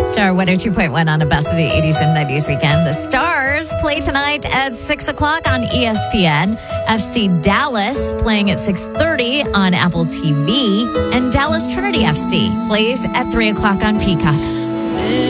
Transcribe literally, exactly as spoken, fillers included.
Star one oh two point one on a best of the eighties and nineties weekend. The Stars play tonight at six o'clock on E S P N. F C Dallas playing at six thirty on Apple T V. And Dallas Trinity F C plays at three o'clock on Peacock.